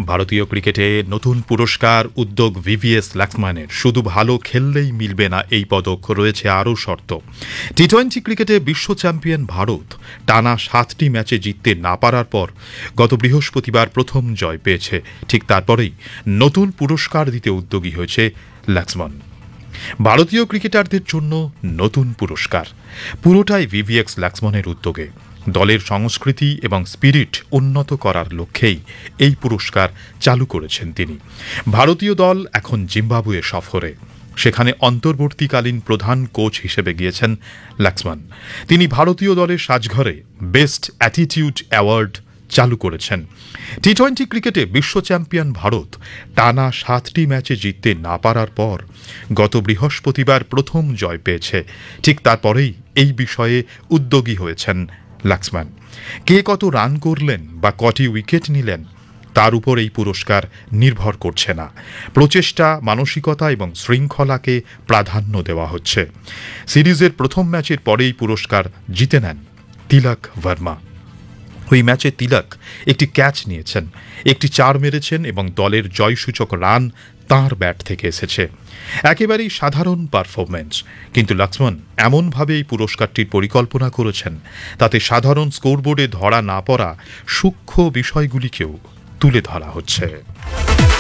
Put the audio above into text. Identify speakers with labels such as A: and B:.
A: ভারতীয় ক্রিকেটে নতুন পুরস্কার উদ্যোগ ভিভিএস লাক্সম্যানের। শুধু ভালো খেললেই মিলবে না এই পদক, রয়েছে আরও শর্ত। টি-20 ক্রিকেটে বিশ্ব চ্যাম্পিয়ন ভারত টানা 7টি ম্যাচে জিততে না পারার পর গত বৃহস্পতিবার প্রথম জয় পেয়েছে। ঠিক তারপরেই নতুন পুরস্কার দিতে উদ্যোগী হয়েছে লাক্সম্যান। ভারতীয় ক্রিকেটারদের জন্য নতুন পুরস্কার, পুরোটাই ভিভিএস লাক্সম্যানের উদ্যোগে। দলের সংস্কৃতি এবং স্পিরিট উন্নত করার লক্ষ্যেই এই পুরস্কার চালু করেছেন তিনি। ভারতীয় দল এখন জিম্বাবুয়ে সফরে, সেখানে অন্তর্বর্তীকালীন প্রধান কোচ হিসেবে গিয়েছেন লাক্সম্যান। তিনি ভারতীয় দলের সাজঘরে বেস্ট অ্যাটিটিউড অ্যাওয়ার্ড চালু করেছেন। টি-20 ক্রিকেটে বিশ্ব চ্যাম্পিয়ন ভারত টানা 7টি ম্যাচে জিততে না পারার পর গত বৃহস্পতিবার প্রথম জয় পেয়েছে। ঠিক তারপরেই এই বিষয়ে উদ্যোগী হয়েছেন লাক্সম্যান। কে কত রান করলেন বা কটি উইকেট নিলেন তার উপর এই পুরস্কার নির্ভর করছে না। প্রচেষ্টা, মানসিকতা এবং শৃঙ্খলাকে প্রাধান্য দেওয়া হচ্ছে। সিরিজের প্রথম ম্যাচের পরেই পুরস্কার জিতে নেন তিলক ভার্মা। ওই ম্যাচে তিলক একটি ক্যাচ নিয়েছেন, একটি 4 মেরেছেন এবং দলের জয়সূচক রান তাঁর ব্যাট থেকে এসেছে। একেবারেই সাধারণ পারফরমেন্স, কিন্তু লাক্সম্যান এমনভাবে এই পুরস্কারটির পরিকল্পনা করেছেন তাতে সাধারণ স্কোরবোর্ডে ধরা না পড়া সূক্ষ্ম বিষয়গুলিকেও তুলে ধরা হচ্ছে।